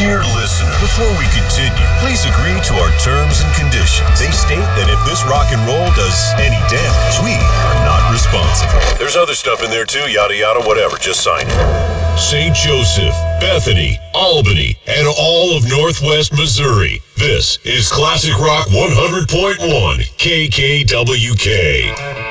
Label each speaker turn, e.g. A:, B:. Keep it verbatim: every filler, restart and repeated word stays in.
A: Dear listener, before we continue, please agree to our terms and conditions. They state that if this rock and roll does any damage, we are not responsible. There's other stuff in there too, yada yada, whatever, just sign it. Saint Joseph, Bethany, Albany, and all of Northwest Missouri. This is Classic Rock one hundred point one K K W K.